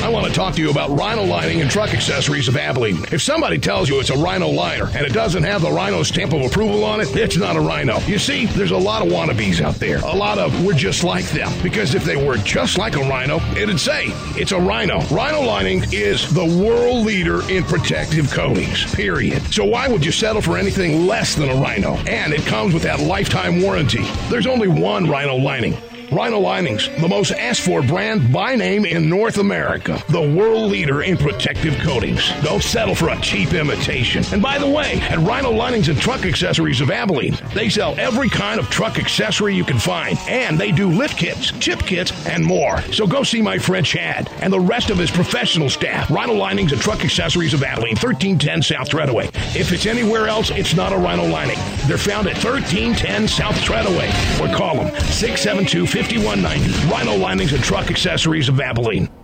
I want to talk to you about Rhino Lining and Truck Accessories of Abilene. If somebody tells you it's a Rhino liner and it doesn't have the Rhino stamp of approval on it, it's not a Rhino. You see, there's a lot of wannabes out there. A lot of we're just like them. Because if they were just like a Rhino, it'd say it's a Rhino. Rhino Lining is the world leader in protective coatings, period. So why would you settle for anything less than a Rhino? And it comes with that lifetime warranty. There's only one Rhino Lining. Rhino Linings, the most asked for brand by name in North America. The world leader in protective coatings. Don't settle for a cheap imitation. And by the way, at Rhino Linings and Truck Accessories of Abilene, they sell every kind of truck accessory you can find. And they do lift kits, chip kits, and more. So go see my friend Chad and the rest of his professional staff. Rhino Linings and Truck Accessories of Abilene, 1310 South Treadaway. If it's anywhere else, it's not a Rhino Lining. They're found at 1310 South Treadaway. Or call them 672-5190. Rhino Linings and Truck Accessories of Abilene.